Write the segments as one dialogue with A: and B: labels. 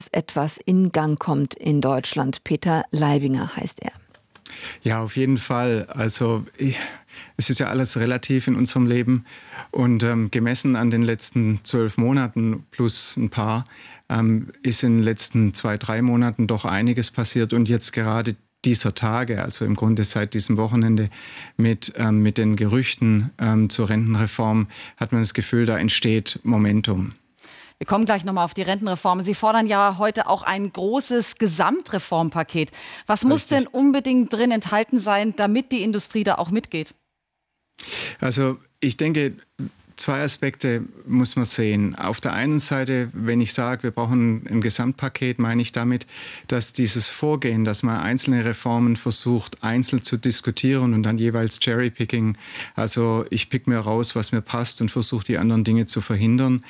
A: etwas in Gang kommt in Deutschland. Peter Leibinger heißt er.
B: Ja, auf jeden Fall. Also es ist ja alles relativ in unserem Leben und gemessen an den letzten 12 Monaten plus ein paar ist in den letzten 2-3 Monaten doch einiges passiert und jetzt gerade dieser Tage, also im Grunde seit diesem Wochenende mit den Gerüchten zur Rentenreform, hat man das Gefühl, da entsteht Momentum.
C: Wir kommen gleich nochmal auf die Rentenreform. Sie fordern ja heute auch ein großes Gesamtreformpaket. Was muss denn unbedingt drin enthalten sein, damit die Industrie da auch mitgeht?
B: Also ich denke, 2 Aspekte muss man sehen. Auf der einen Seite, wenn ich sage, wir brauchen ein Gesamtpaket, meine ich damit, dass dieses Vorgehen, dass man einzelne Reformen versucht, einzeln zu diskutieren und dann jeweils Cherrypicking, also ich pick mir raus, was mir passt und versuche die anderen Dinge zu verhindern,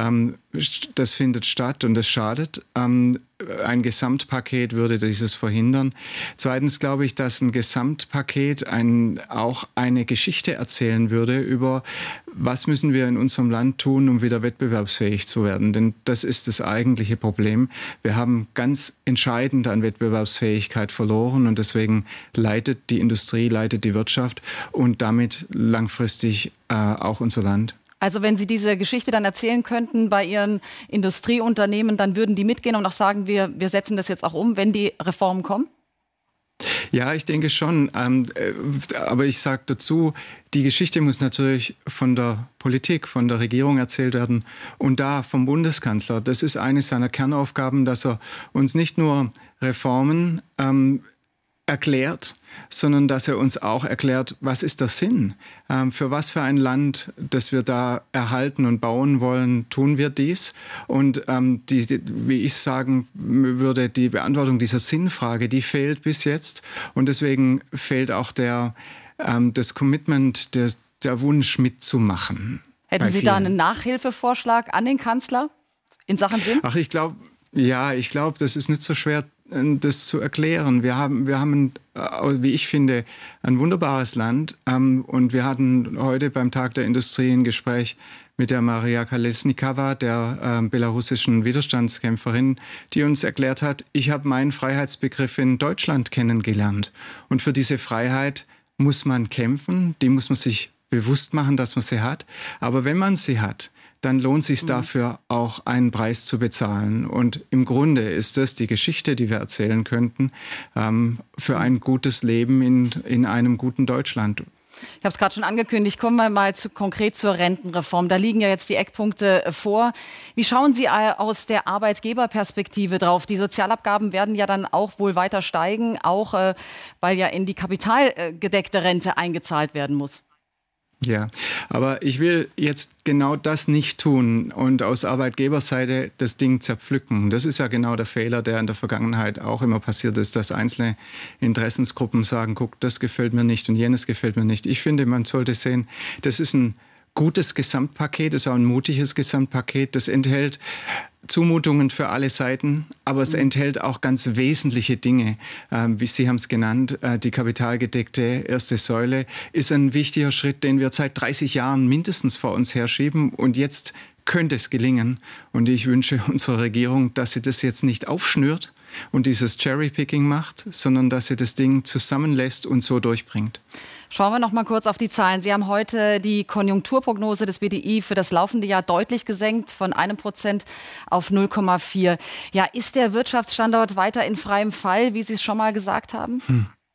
B: das findet statt und das schadet. Ein Gesamtpaket würde dieses verhindern. Zweitens glaube ich, dass ein Gesamtpaket auch eine Geschichte erzählen würde über, was müssen wir in unserem Land tun, um wieder wettbewerbsfähig zu werden. Denn das ist das eigentliche Problem. Wir haben ganz entscheidend an Wettbewerbsfähigkeit verloren und deswegen leidet die Industrie, leidet die Wirtschaft und damit langfristig auch unser Land.
C: Also wenn Sie diese Geschichte dann erzählen könnten bei Ihren Industrieunternehmen, dann würden die mitgehen und auch sagen, wir setzen das jetzt auch um, wenn die Reformen kommen?
B: Ja, ich denke schon. Aber ich sage dazu, die Geschichte muss natürlich von der Politik, von der Regierung erzählt werden und da vom Bundeskanzler. Das ist eine seiner Kernaufgaben, dass er uns nicht nur Reformen erklärt, sondern dass er uns auch erklärt, was ist der Sinn? Für was für ein Land, das wir da erhalten und bauen wollen, tun wir dies? Und wie ich sagen würde, die Beantwortung dieser Sinnfrage, die fehlt bis jetzt. Und deswegen fehlt auch das Commitment, der Wunsch mitzumachen.
C: Hätten Sie da einen Nachhilfevorschlag an den Kanzler in Sachen Sinn?
B: Ach, ich glaube, das ist nicht so schwer, das zu erklären. Wir haben, wie ich finde, ein wunderbares Land. Und wir hatten heute beim Tag der Industrie ein Gespräch mit der Maria Kolesnikava, der belarussischen Widerstandskämpferin, die uns erklärt hat, ich habe meinen Freiheitsbegriff in Deutschland kennengelernt. Und für diese Freiheit muss man kämpfen, die muss man sich bewusst machen, dass man sie hat. Aber wenn man sie hat, dann lohnt es sich dafür auch einen Preis zu bezahlen. Und im Grunde ist das die Geschichte, die wir erzählen könnten, für ein gutes Leben in einem guten Deutschland.
C: Ich habe es gerade schon angekündigt, kommen wir mal konkret zur Rentenreform. Da liegen ja jetzt die Eckpunkte vor. Wie schauen Sie aus der Arbeitgeberperspektive drauf? Die Sozialabgaben werden ja dann auch wohl weiter steigen, auch weil ja in die kapitalgedeckte Rente eingezahlt werden muss.
B: Ja, aber ich will jetzt genau das nicht tun und aus Arbeitgeberseite das Ding zerpflücken. Das ist ja genau der Fehler, der in der Vergangenheit auch immer passiert ist, dass einzelne Interessensgruppen sagen, guck, das gefällt mir nicht und jenes gefällt mir nicht. Ich finde, man sollte sehen, das ist ein gutes Gesamtpaket, das ist auch ein mutiges Gesamtpaket, das enthält Zumutungen für alle Seiten, aber es enthält auch ganz wesentliche Dinge. Wie Sie haben es genannt, die kapitalgedeckte erste Säule ist ein wichtiger Schritt, den wir seit 30 Jahren mindestens vor uns herschieben. Und jetzt könnte es gelingen. Und ich wünsche unserer Regierung, dass sie das jetzt nicht aufschnürt und dieses Cherrypicking macht, sondern dass sie das Ding zusammenlässt und so durchbringt.
C: Schauen wir noch mal kurz auf die Zahlen. Sie haben heute die Konjunkturprognose des BDI für das laufende Jahr deutlich gesenkt, von 1% auf 0,4. Ja, ist der Wirtschaftsstandort weiter in freiem Fall, wie Sie es schon mal gesagt haben?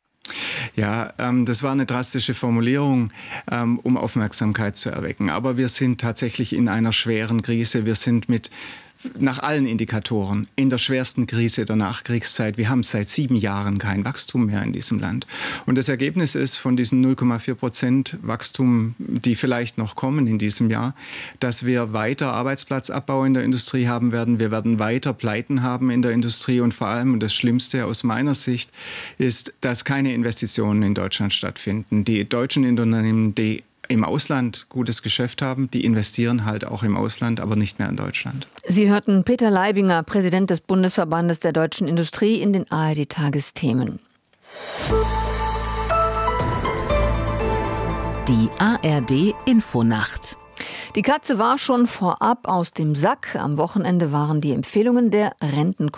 B: Ja, das war eine drastische Formulierung, um Aufmerksamkeit zu erwecken. Aber wir sind tatsächlich in einer schweren Krise. Wir sind nach allen Indikatoren in der schwersten Krise der Nachkriegszeit. Wir haben seit 7 Jahren kein Wachstum mehr in diesem Land. Und das Ergebnis ist von diesen 0,4% Wachstum, die vielleicht noch kommen in diesem Jahr, dass wir weiter Arbeitsplatzabbau in der Industrie haben werden. Wir werden weiter Pleiten haben in der Industrie und vor allem, und das Schlimmste aus meiner Sicht, ist, dass keine Investitionen in Deutschland stattfinden. Die deutschen Unternehmen, die im Ausland gutes Geschäft haben, die investieren halt auch im Ausland, aber nicht mehr in Deutschland.
A: Sie hörten Peter Leibinger, Präsident des Bundesverbandes der deutschen Industrie, in den ARD-Tagesthemen.
D: Die ARD Infonacht.
A: Die Katze war schon vorab aus dem Sack. Am Wochenende waren die Empfehlungen der